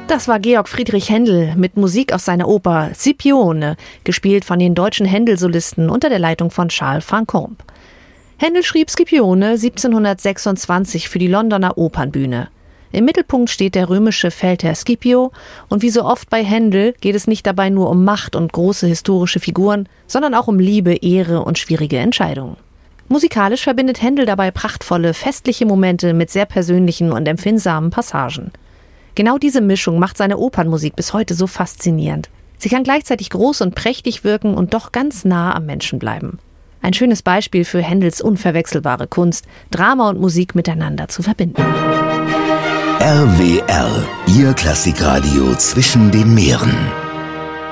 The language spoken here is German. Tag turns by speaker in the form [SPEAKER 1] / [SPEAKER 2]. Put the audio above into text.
[SPEAKER 1] Das war Georg Friedrich Händel mit Musik aus seiner Oper Scipione, gespielt von den deutschen Händel-Solisten unter der Leitung von Charles Francombe. Händel schrieb Scipione 1726 für die Londoner Opernbühne. Im Mittelpunkt steht der römische Feldherr Scipio und wie so oft bei Händel geht es nicht dabei nur um Macht und große historische Figuren, sondern auch um Liebe, Ehre und schwierige Entscheidungen. Musikalisch verbindet Händel dabei prachtvolle, festliche Momente mit sehr persönlichen und empfindsamen Passagen. Genau diese Mischung macht seine Opernmusik bis heute so faszinierend. Sie kann gleichzeitig groß und prächtig wirken und doch ganz nah am Menschen bleiben. Ein schönes Beispiel für Händels unverwechselbare Kunst, Drama und Musik miteinander zu verbinden.
[SPEAKER 2] RWR, Ihr Klassikradio zwischen den Meeren.